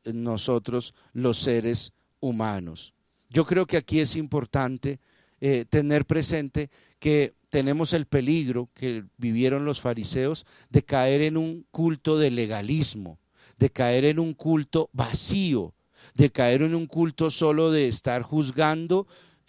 nosotros los seres humanos. Yo creo que aquí es importante tener presente que tenemos el peligro que vivieron los fariseos de caer en un culto de legalismo, de caer en un culto vacío, de caer en un culto solo de estar juzgando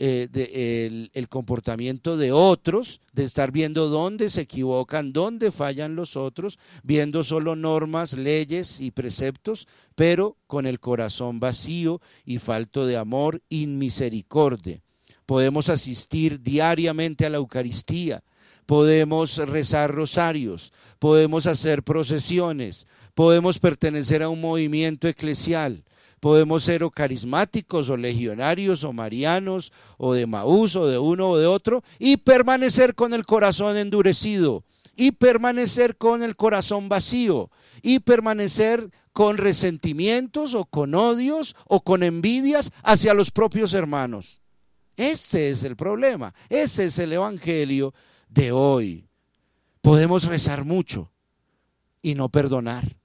el comportamiento de otros, de estar viendo dónde se equivocan, dónde fallan los otros, viendo solo normas, leyes y preceptos, pero con el corazón vacío y falto de amor y misericordia. Podemos asistir diariamente a la Eucaristía, podemos rezar rosarios, podemos hacer procesiones, podemos pertenecer a un movimiento eclesial, podemos ser o carismáticos o legionarios o marianos o de Maús o de uno o de otro y permanecer con el corazón endurecido y permanecer con el corazón vacío y permanecer con resentimientos o con odios o con envidias hacia los propios hermanos. Ese es el problema, ese es el evangelio de hoy. Podemos rezar mucho y no perdonar.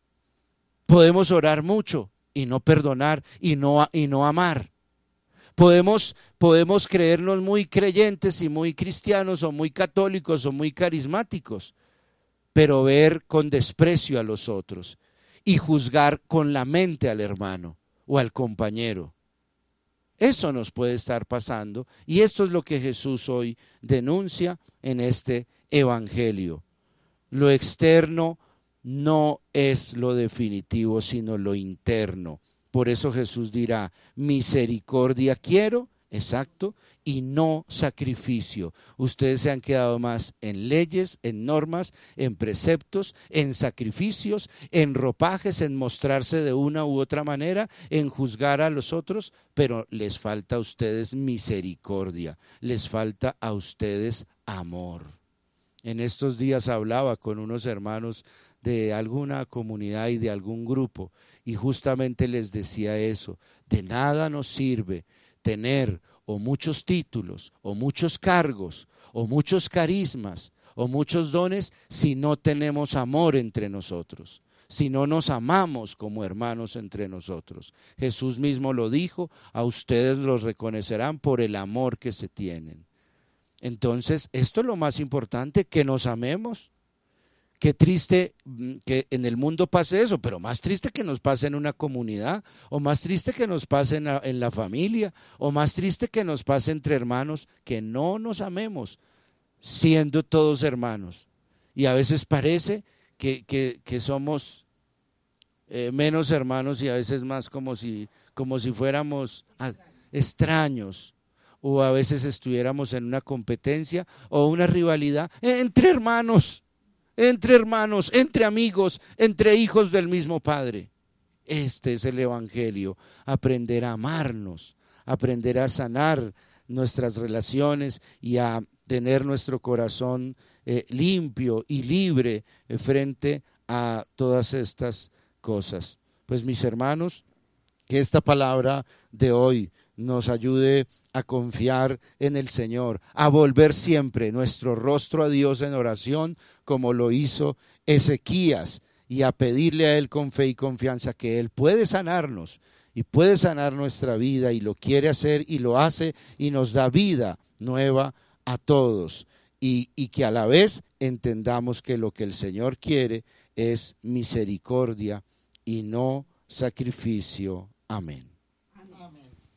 Podemos orar mucho y no perdonar y no amar. Podemos creernos muy creyentes y muy cristianos o muy católicos o muy carismáticos, pero ver con desprecio a los otros y juzgar con la mente al hermano o al compañero. Eso nos puede estar pasando y esto es lo que Jesús hoy denuncia en este evangelio. Lo externo no es lo definitivo, sino lo interno. Por eso Jesús dirá, misericordia quiero, exacto, y no sacrificio. Ustedes se han quedado más en leyes, en normas, en preceptos, en sacrificios, en ropajes, en mostrarse de una u otra manera, en juzgar a los otros, pero les falta a ustedes misericordia, les falta a ustedes amor. En estos días hablaba con unos hermanos de alguna comunidad y de algún grupo y justamente les decía eso, de nada nos sirve tener o muchos títulos o muchos cargos o muchos carismas o muchos dones si no tenemos amor entre nosotros, si no nos amamos como hermanos entre nosotros. Jesús mismo lo dijo, a ustedes los reconocerán por el amor que se tienen. Entonces, esto es lo más importante, que nos amemos. Qué triste que en el mundo pase eso, pero más triste que nos pase en una comunidad, o más triste que nos pase en la familia, o más triste que nos pase entre hermanos, que no nos amemos, siendo todos hermanos. Y a veces parece que somos menos hermanos y a veces más como si fuéramos extraños. O a veces estuviéramos en una competencia o una rivalidad entre hermanos, entre amigos, entre hijos del mismo Padre. Este es el evangelio, aprender a amarnos, aprender a sanar nuestras relaciones y a tener nuestro corazón limpio y libre frente a todas estas cosas. Pues mis hermanos, que esta palabra de hoy nos ayude a confiar en el Señor, a volver siempre nuestro rostro a Dios en oración, como lo hizo Ezequías, y a pedirle a Él con fe y confianza que Él puede sanarnos y puede sanar nuestra vida, y lo quiere hacer y lo hace, y nos da vida nueva a todos, y que a la vez entendamos que lo que el Señor quiere es misericordia y no sacrificio. Amén.